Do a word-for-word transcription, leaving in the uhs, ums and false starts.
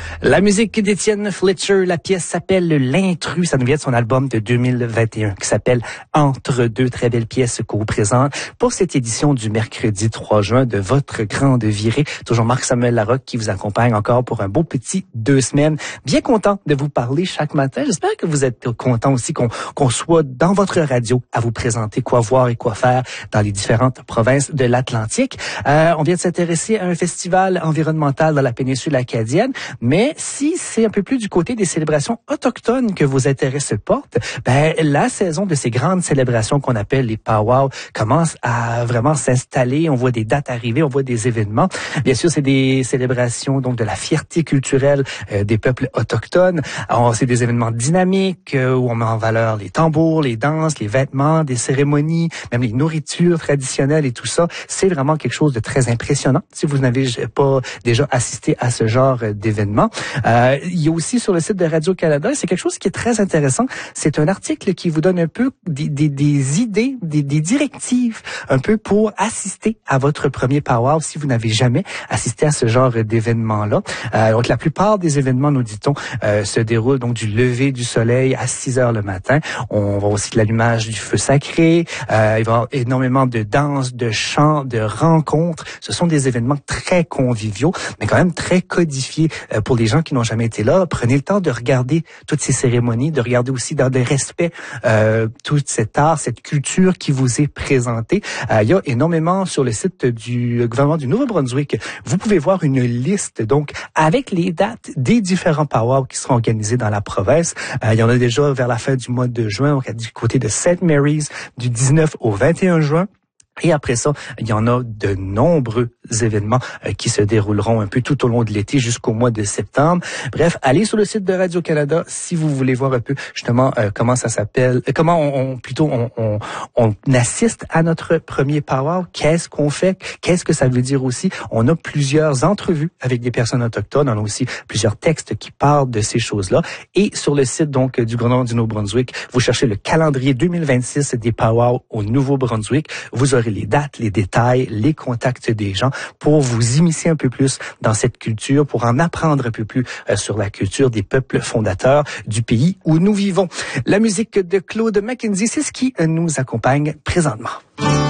La musique d'Étienne Fletcher, la pièce s'appelle L'intrus, ça nous vient de son album de deux mille vingt et un qui s'appelle Entre deux, très belle pièce qu'on vous présente pour cette édition du mercredi trois juin de votre grande virée. Toujours Marc-Samuel Larocque qui vous accompagne encore pour un beau petit deux semaines. Bien content de vous parler chaque matin. J'espère que vous êtes content aussi qu'on qu'on soit dans votre radio à vous présenter quoi voir et quoi faire dans les différentes provinces de l'Atlantique. Euh, on vient de s'intéresser à un festival environnemental dans la péninsule acadienne, mais si c'est un peu plus du côté des célébrations autochtones que vos intérêts se portent, ben la saison de ces grandes célébrations qu'on appelle les powwows commence à vraiment s'installer. On voit des dates arriver, on voit des événements. Bien sûr, c'est des célébrations donc de la fierté culturelle euh, des peuples autochtones. Alors, c'est des événements dynamiques euh, où on met en valeur les tambours, les danses, les vêtements, des cérémonies, même les nourritures traditionnelles et tout ça. C'est vraiment quelque chose de très impressionnant si vous n'avez pas déjà assisté à ce genre d'événement. Euh, il y a aussi sur le site de Radio-Canada, c'est quelque chose qui est très intéressant. C'est un article qui vous donne un peu des, des, des idées, des, des directives un peu pour assister à votre premier powwow si vous n'avez jamais assisté à ce genre d'événement-là. Euh, donc la plupart des événements, nous dit-on, euh, se déroulent donc du lever du soleil à six heures le matin. On va aussi de l'allumage du feu sacré. Euh, il va y avoir énormément de danses, de chants, de rencontres. Ce sont des événements très conviviaux, mais quand même très codifiés euh, pour les gens qui n'ont jamais été là. Prenez le temps de regarder toutes ces cérémonies, de regarder aussi dans le respect euh, tout cet art, cette culture qui vous est présentée. Euh, il y a énormément sur le site du gouvernement du Nouveau-Brunswick. Vous pouvez voir une liste donc avec les dates des différents powwows qui seront organisés dans la province. Euh, il y en a déjà vers la fin du mois de juin, donc du côté de Saint Mary's du dix-neuf au vingt et un juin. Et après ça, il y en a de nombreux événements euh, qui se dérouleront un peu tout au long de l'été jusqu'au mois de septembre. Bref, allez sur le site de Radio-Canada si vous voulez voir un peu justement euh, comment ça s'appelle, euh, comment on, on plutôt on, on, on assiste à notre premier powwow, qu'est-ce qu'on fait, qu'est-ce que ça veut dire aussi. On a plusieurs entrevues avec des personnes autochtones, on a aussi plusieurs textes qui parlent de ces choses-là. Et sur le site donc du gouvernement du Nouveau-Brunswick, vous cherchez le calendrier deux mille vingt-six des powwows au Nouveau-Brunswick. Vous aurez les dates, les détails, les contacts des gens pour vous immiscer un peu plus dans cette culture, pour en apprendre un peu plus euh, sur la culture des peuples fondateurs du pays où nous vivons. La musique de Claude McKenzie, c'est ce qui euh, nous accompagne présentement.